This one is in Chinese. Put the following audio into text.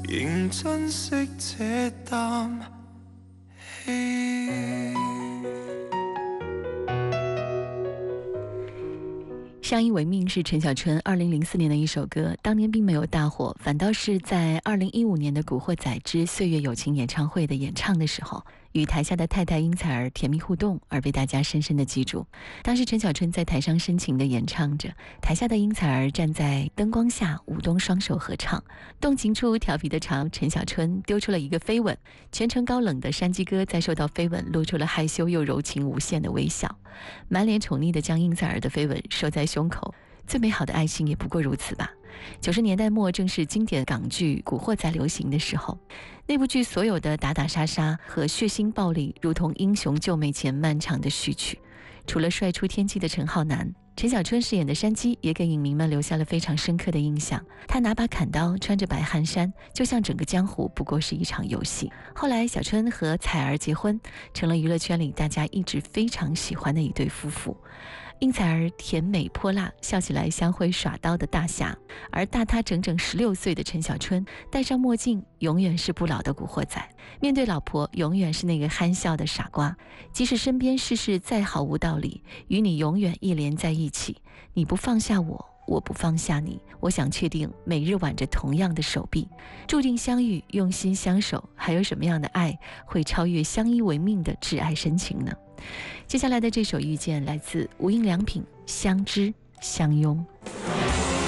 仍珍惜這啖氣。 相依为命是陈小春2004年的一首歌，当年并没有大火，反倒是在2015年的《古惑仔之岁月友情》演唱会的演唱的时候，与台下的太太殷采儿甜蜜互动，而被大家深深的记住。当时陈小春在台上深情地演唱着，台下的殷采儿站在灯光下舞动双手合唱，动情处调皮地朝陈小春丢出了一个飞吻，全程高冷的山鸡哥在受到飞吻露出了害羞又柔情无限的微笑，满脸宠溺地将殷采儿的飞吻收在胸口。最美好的爱情也不过如此吧。90年代末正是经典港剧《古惑仔》流行的时候，那部剧所有的打打杀杀和血腥暴力如同英雄救美前漫长的序曲。除了帅出天际的陈浩南，陈小春饰演的山鸡也给影迷们留下了非常深刻的印象。他拿把砍刀，穿着白汗衫，就像整个江湖不过是一场游戏。后来小春和采儿结婚，成了娱乐圈里大家一直非常喜欢的一对夫妇。殷采儿甜美泼辣，笑起来像会耍刀的大侠，而大他整整16岁的陈小春戴上墨镜，永远是不老的古惑仔，面对老婆永远是那个憨笑的傻瓜。即使身边事事再毫无道理，与你永远一连在一起，你不放下我，我不放下你，我想确定每日挽着同样的手臂，注定相遇，用心相守，还有什么样的爱会超越相依为命的挚爱深情呢？接下来的这首遇见来自无印良品，相知相拥。